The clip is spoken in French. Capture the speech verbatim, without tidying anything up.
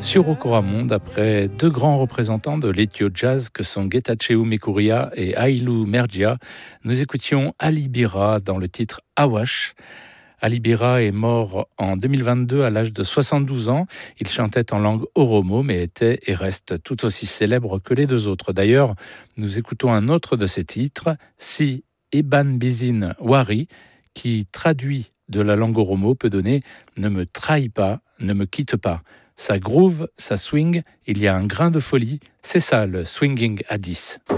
Sur Okoramon, d'après deux grands représentants de l'ethio jazz que sont Getachew Mekuria et Aïlou Mergia, nous écoutions Ali Bira dans le titre Awash. Ali Bira est mort en deux mille vingt-deux à l'âge de soixante-douze ans. Il chantait en langue oromo, mais était et reste tout aussi célèbre que les deux autres. D'ailleurs, nous écoutons un autre de ses titres, Si Eban Bizin Wari, qui traduit de la langue oromo peut donner « Ne me trahis pas, ne me quitte pas ». Ça groove, ça swing, il y a un grain de folie, c'est ça le swinging à dix.